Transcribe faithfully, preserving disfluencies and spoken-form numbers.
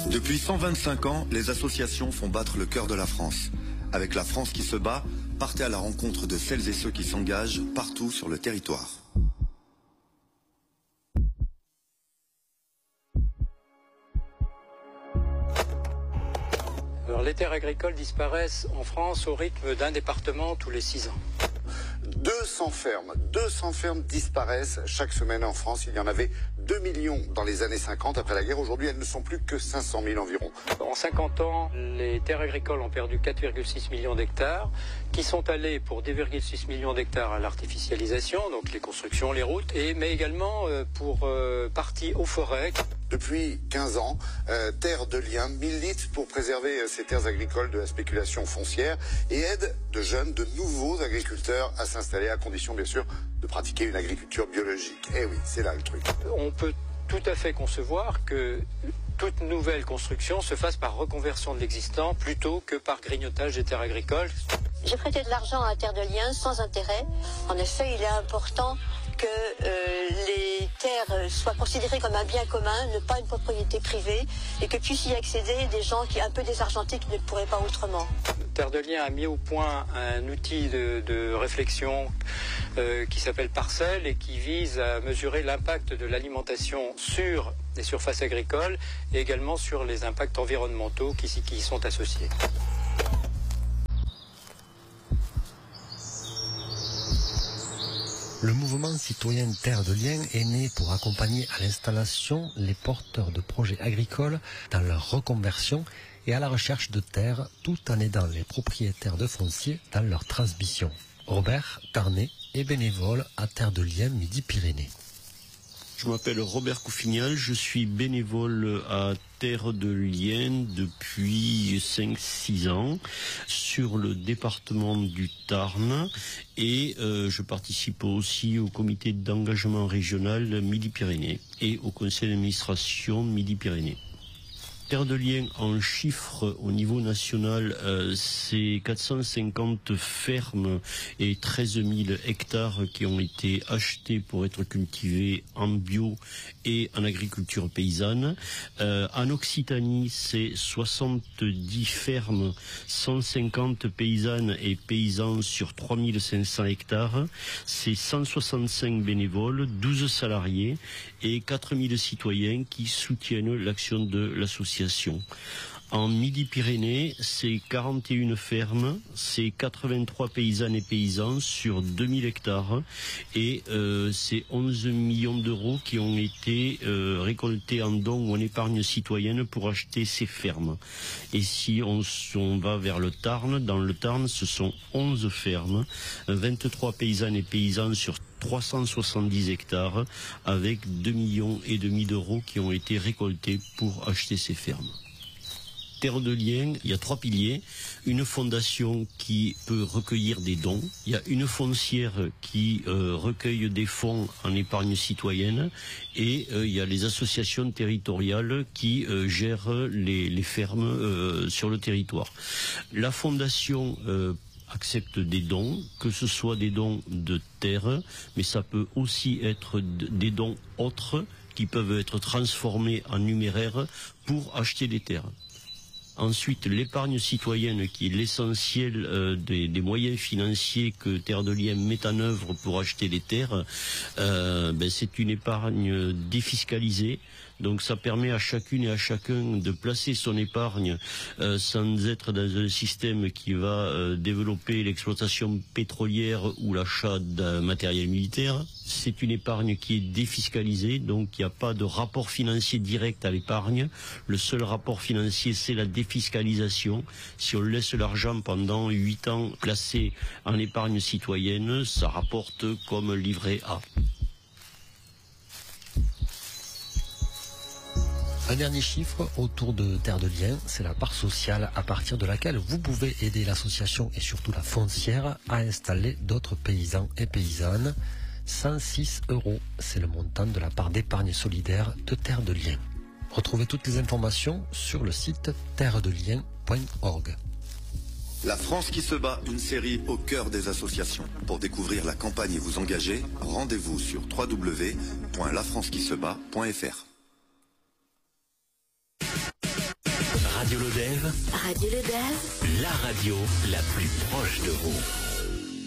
Depuis cent vingt-cinq ans, les associations font battre le cœur de la France. Avec La France qui se bat, partez à la rencontre de celles et ceux qui s'engagent partout sur le territoire. Alors, les terres agricoles disparaissent en France au rythme d'un département tous les six ans. deux cents fermes, deux cents fermes disparaissent chaque semaine en France. Il y en avait deux millions dans les années cinquante après la guerre. Aujourd'hui, elles ne sont plus que cinq cent mille environ. En cinquante ans, les terres agricoles ont perdu quatre virgule six millions d'hectares, qui sont allés pour deux virgule six millions d'hectares à l'artificialisation, donc les constructions, les routes, et, mais également euh, pour euh, partie aux forêts. Depuis quinze ans, euh, Terre de Liens milite pour préserver euh, ces terres agricoles de la spéculation foncière et aide de jeunes, de nouveaux agriculteurs à s'installer à condition bien sûr de pratiquer une agriculture biologique. Eh oui, c'est là le truc. On peut tout à fait concevoir que toute nouvelle construction se fasse par reconversion de l'existant plutôt que par grignotage des terres agricoles. J'ai prêté de l'argent à Terre de Liens sans intérêt. En effet, il est important que euh, les terres soient considérées comme un bien commun, ne pas une propriété privée, et que puissent y accéder des gens qui un peu désargentés qui ne pourraient pas autrement. Terre de Liens a mis au point un outil de, de réflexion euh, qui s'appelle Parcelle et qui vise à mesurer l'impact de l'alimentation sur les surfaces agricoles et également sur les impacts environnementaux qui, qui y sont associés. Le mouvement citoyen Terre de Liens est né pour accompagner à l'installation les porteurs de projets agricoles dans leur reconversion et à la recherche de terres, tout en aidant les propriétaires de foncier dans leur transmission. Robert Carnet est bénévole à Terre de Liens Midi-Pyrénées. Je m'appelle Robert Couffignal, je suis bénévole à Terre de Liens depuis cinq six ans sur le département du Tarn et euh, je participe aussi au comité d'engagement régional Midi-Pyrénées et au conseil d'administration Midi-Pyrénées. Terre de Liens en chiffres au niveau national, euh, c'est quatre cent cinquante fermes et treize mille hectares qui ont été achetés pour être cultivés en bio et en agriculture paysanne. Euh, en Occitanie, c'est soixante-dix fermes, cent cinquante paysannes et paysans sur trois mille cinq cents hectares. C'est cent soixante-cinq bénévoles, douze salariés et quatre mille citoyens qui soutiennent l'action de l'association. En Midi-Pyrénées, c'est quarante et une fermes, c'est quatre-vingt-trois paysannes et paysans sur deux mille hectares et euh, c'est onze millions d'euros qui ont été euh, récoltés en dons ou en épargne citoyenne pour acheter ces fermes. Et si on, on va vers le Tarn, dans le Tarn, ce sont onze fermes, vingt-trois paysannes et paysans sur trois cent soixante-dix hectares avec deux millions et demi d'euros qui ont été récoltés pour acheter ces fermes. Terre de Liens, il y a trois piliers. Une fondation qui peut recueillir des dons. Il y a une foncière qui euh, recueille des fonds en épargne citoyenne. Et euh, il y a les associations territoriales qui euh, gèrent les, les fermes euh, sur le territoire. La fondation euh, accepte des dons, que ce soit des dons de terre, mais ça peut aussi être des dons autres qui peuvent être transformés en numéraire pour acheter des terres. Ensuite, l'épargne citoyenne, qui est l'essentiel euh, des, des moyens financiers que Terre de Liens met en œuvre pour acheter des terres, euh, ben, c'est une épargne défiscalisée. Donc ça permet à chacune et à chacun de placer son épargne euh, sans être dans un système qui va euh, développer l'exploitation pétrolière ou l'achat d'un matériel militaire. C'est une épargne qui est défiscalisée, donc il n'y a pas de rapport financier direct à l'épargne. Le seul rapport financier, c'est la défiscalisation. Si on laisse l'argent pendant huit ans placé en épargne citoyenne, ça rapporte comme livret A. Un dernier chiffre autour de Terre de Liens, c'est la part sociale à partir de laquelle vous pouvez aider l'association et surtout la foncière à installer d'autres paysans et paysannes. cent six euros, c'est le montant de la part d'épargne solidaire de Terre de Liens. Retrouvez toutes les informations sur le site terre de liens point org. La France qui se bat, une série au cœur des associations. Pour découvrir la campagne et vous engager, rendez-vous sur w w w point la france qui se bat point f r. Radio Lodève. Radio Lodève. La radio la plus proche de vous.